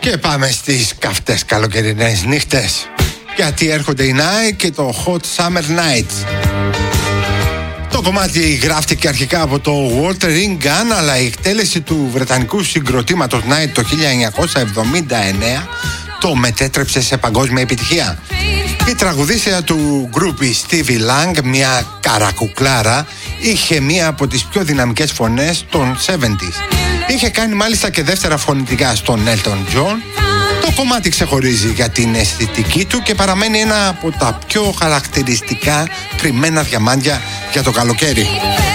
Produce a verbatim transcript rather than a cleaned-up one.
Και πάμε στις καυτές καλοκαιρινές νύχτες, γιατί έρχονται οι Nike και το Hot Summer Nights. Το κομμάτι γράφτηκε αρχικά από το Walter Ringan, αλλά η εκτέλεση του βρετανικού συγκροτήματος Night το χίλια εννιακόσια εβδομήντα εννέα το μετέτρεψε σε παγκόσμια επιτυχία. Η τραγουδίστρια του γκρουπ, Stevie Lang, μια καρακουκλάρα, είχε μία από τις πιο δυναμικές φωνές των εβδομήντα. Είχε κάνει μάλιστα και δεύτερα φωνητικά στον Elton John. Το κομμάτι ξεχωρίζει για την αισθητική του και παραμένει ένα από τα πιο χαρακτηριστικά κρυμμένα διαμάντια για το καλοκαίρι.